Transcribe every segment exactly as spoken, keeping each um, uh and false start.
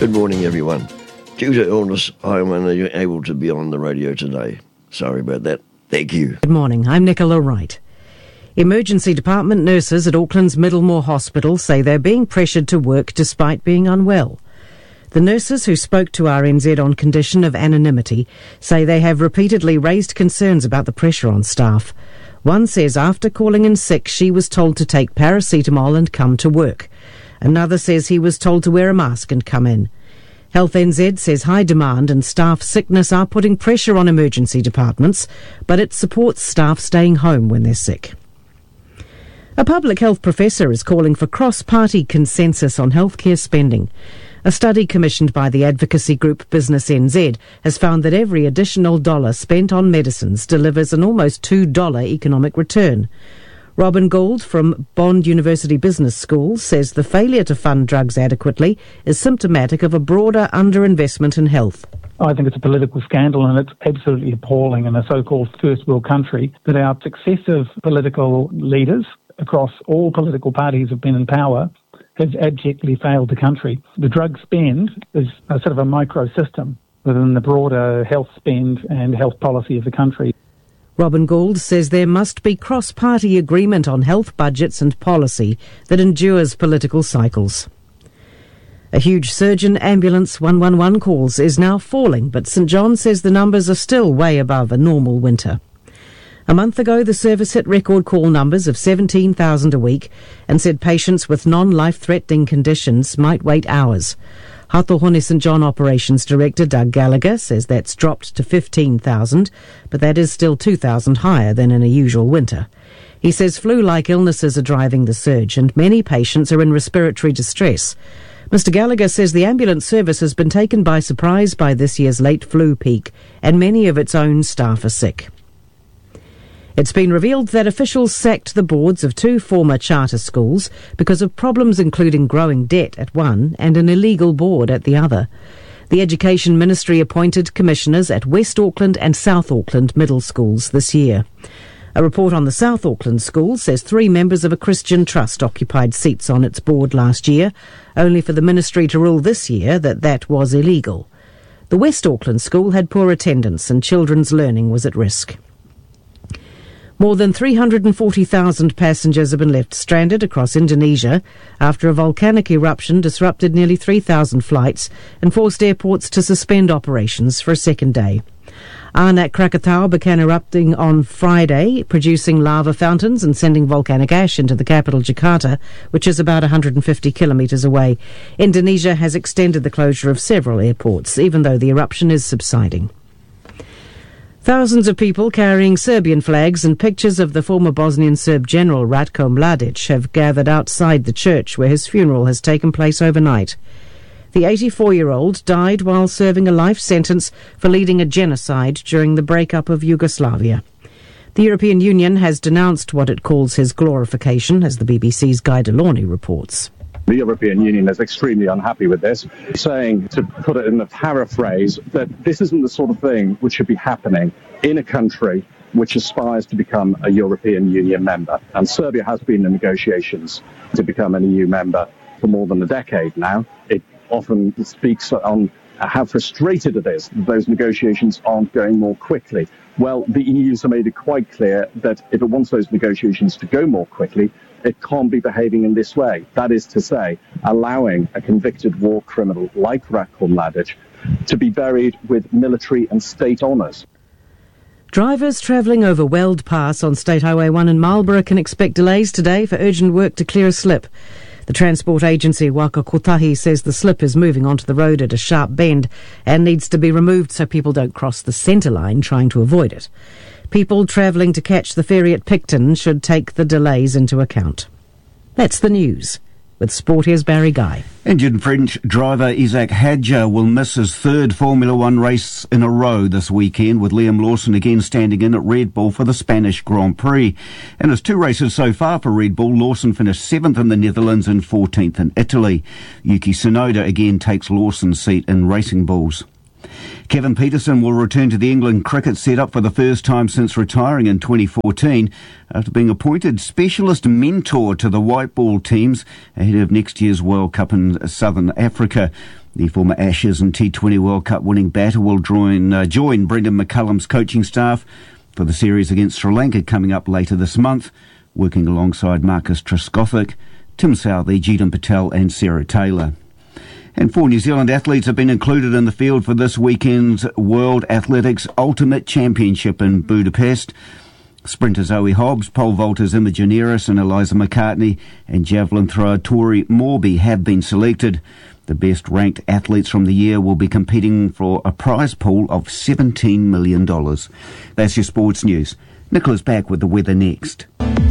Good morning, everyone. Due to illness, I am unable to be on the radio today. Sorry about that. Thank you. Good morning. I'm Nicola Wright. Emergency department nurses at Auckland's Middlemore Hospital say they're being pressured to work despite being unwell. The nurses who spoke to R N Z on condition of anonymity say they have repeatedly raised concerns about the pressure on staff. One says after calling in sick, she was told to take paracetamol and come to work. Another says he was told to wear a mask and come in. Health N Z says high demand and staff sickness are putting pressure on emergency departments, but it supports staff staying home when they're sick. A public health professor is calling for cross-party consensus on healthcare spending. A study commissioned by the advocacy group Business N Z has found that every additional dollar spent on medicines delivers an almost two dollars economic return. Robin Gould from Bond University Business School says the failure to fund drugs adequately is symptomatic of a broader underinvestment in health. I think it's a political scandal, and it's absolutely appalling in a so-called first world country that our successive political leaders across all political parties have been in power has abjectly failed the country. The drug spend is a sort of a micro-system within the broader health spend and health policy of the country. Robin Gould says there must be cross-party agreement on health budgets and policy that endures political cycles. A huge surge in ambulance one one one calls is now falling, but St John says the numbers are still way above a normal winter. A month ago, the service hit record call numbers of seventeen thousand a week and said patients with non-life-threatening conditions might wait hours. Hatohone St John Operations Director Doug Gallagher says that's dropped to fifteen thousand, but that is still two thousand higher than in a usual winter. He says flu-like illnesses are driving the surge and many patients are in respiratory distress. Mister Gallagher says the ambulance service has been taken by surprise by this year's late flu peak and many of its own staff are sick. It's been revealed that officials sacked the boards of two former charter schools because of problems including growing debt at one and an illegal board at the other. The Education Ministry appointed commissioners at West Auckland and South Auckland middle schools this year. A report on the South Auckland school says three members of a Christian trust occupied seats on its board last year, only for the ministry to rule this year that that was illegal. The West Auckland school had poor attendance and children's learning was at risk. More than three hundred forty thousand passengers have been left stranded across Indonesia after a volcanic eruption disrupted nearly three thousand flights and forced airports to suspend operations for a second day. Anak Krakatau began erupting on Friday, producing lava fountains and sending volcanic ash into the capital Jakarta, which is about one hundred fifty kilometres away. Indonesia has extended the closure of several airports, even though the eruption is subsiding. Thousands of people carrying Serbian flags and pictures of the former Bosnian Serb general Ratko Mladic have gathered outside the church where his funeral has taken place overnight. The eighty-four-year-old died while serving a life sentence for leading a genocide during the breakup of Yugoslavia. The European Union has denounced what it calls his glorification, as the B B C's Guy Delorney reports. The European Union is extremely unhappy with this, saying, to put it in a paraphrase, that this isn't the sort of thing which should be happening in a country which aspires to become a European Union member. And Serbia has been in negotiations to become an E U member for more than a decade now. It often speaks on how frustrated it is that those negotiations aren't going more quickly. Well, the E U's have made it quite clear that if it wants those negotiations to go more quickly, it can't be behaving in this way. That is to say, allowing a convicted war criminal like Ratko Mladic to be buried with military and state honours. Drivers travelling over Weld Pass on State Highway one in Marlborough can expect delays today for urgent work to clear a slip. The transport agency Waka Kotahi says the slip is moving onto the road at a sharp bend and needs to be removed so people don't cross the centre line trying to avoid it. People travelling to catch the ferry at Picton should take the delays into account. That's the news. With Sport, here's Barry Guy. Injured French driver Isaac Hadjar will miss his third Formula One race in a row this weekend, with Liam Lawson again standing in at Red Bull for the Spanish Grand Prix. In his two races so far for Red Bull, Lawson finished seventh in the Netherlands and fourteenth in Italy. Yuki Tsunoda again takes Lawson's seat in Racing Bulls. Kevin Peterson will return to the England cricket setup for the first time since retiring in twenty fourteen after being appointed specialist mentor to the white ball teams ahead of next year's World Cup in Southern Africa. The former Ashes and T twenty World Cup winning batter will join, uh, join Brendan McCullum's coaching staff for the series against Sri Lanka coming up later this month, working alongside Marcus Trescothick, Tim Southey, Jeetan Patel and Sarah Taylor. And four New Zealand athletes have been included in the field for this weekend's World Athletics Ultimate Championship in Budapest. Sprinter Zoe Hobbs, pole vaulters Imogen Eris and Eliza McCartney, and javelin thrower Tori Morby have been selected. The best ranked athletes from the year will be competing for a prize pool of seventeen million dollars. That's your sports news. Nicola's back with the weather next.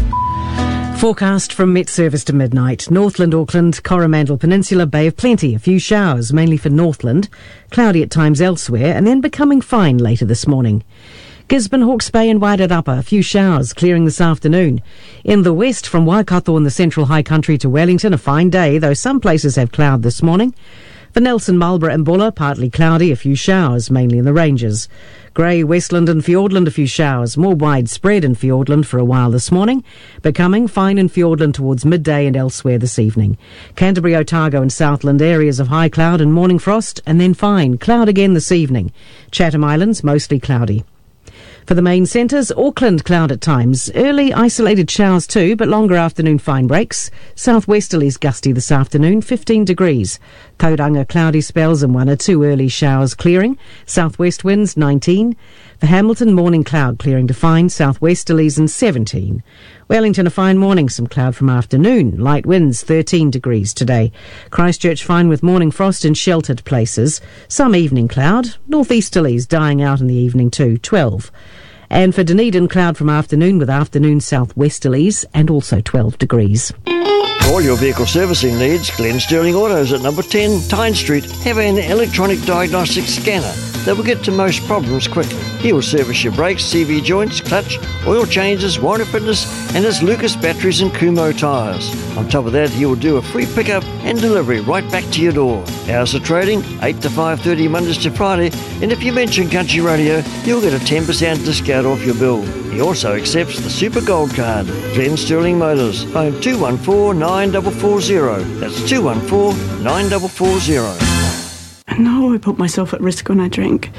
Forecast from Met Service to midnight. Northland, Auckland, Coromandel Peninsula, Bay of Plenty. A few showers, mainly for Northland. Cloudy at times elsewhere, and then becoming fine later this morning. Gisborne, Hawke's Bay and Wairarapa, a few showers, clearing this afternoon. In the west, from Waikato in the central high country to Wellington, a fine day, though some places have cloud this morning. For Nelson, Marlborough and Buller, partly cloudy, a few showers, mainly in the ranges. Grey, Westland and Fiordland, a few showers, more widespread in Fiordland for a while this morning, becoming fine in Fiordland towards midday and elsewhere this evening. Canterbury, Otago and Southland, areas of high cloud and morning frost, and then fine, cloud again this evening. Chatham Islands, mostly cloudy. For the main centres, Auckland cloud at times. Early isolated showers too, but longer afternoon fine breaks. Southwesterlies gusty this afternoon, fifteen degrees. Tauranga cloudy spells and one or two early showers clearing. Southwest winds, nineteen. For Hamilton, morning cloud clearing to fine. Southwesterlies and seventeen. Wellington, a fine morning, some cloud from afternoon. Light winds, thirteen degrees today. Christchurch, fine with morning frost in sheltered places. Some evening cloud. Northeasterlies dying out in the evening too, twelve. And for Dunedin, cloud from afternoon with afternoon southwesterlies and also twelve degrees. For all your vehicle servicing needs, Glenn Sterling Autos at number ten Tyne Street have an electronic diagnostic scanner that will get to most problems quickly. He will service your brakes, C V joints, clutch, oil changes, warranty fitness and his Lucas batteries and Kumho tyres. On top of that, he will do a free pickup and delivery right back to your door. Hours of trading, eight to five thirty Mondays to Friday, and if you mention Country Radio, you'll get a ten percent discount off your bill. He also accepts the Super Gold Card. Glenn Sterling Motors, phone two one four, nine four four zero. That's two one four, nine four four zero. I know I put myself at risk when I drink.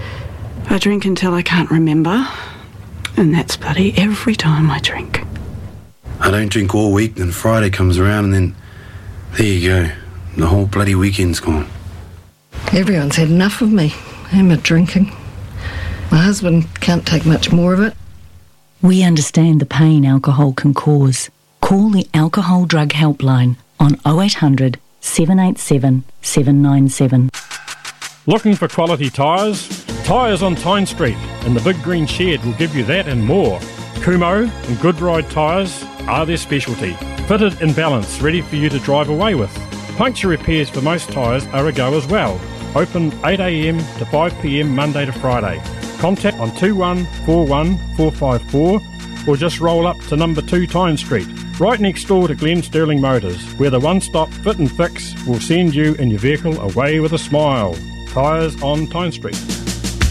I drink until I can't remember, and that's bloody every time I drink. I don't drink all week, then Friday comes around and then there you go. The whole bloody weekend's gone. Everyone's had enough of me and my drinking. My husband can't take much more of it. We understand the pain alcohol can cause. Call the Alcohol Drug Helpline on oh eight hundred, seven eight seven, seven nine seven. Looking for quality tyres? Tyres on Tyne Street and the Big Green Shed will give you that and more. Kumho and Good Ride tyres are their specialty. Fitted in balance, ready for you to drive away with. Puncture repairs for most tyres are a go as well. Open eight a m to five p m Monday to Friday. Contact on two one four one, four five four or just roll up to number two Tyne Street, right next door to Glenn Sterling Motors, where the one-stop fit and fix will send you and your vehicle away with a smile. Tyres on Tyne Street.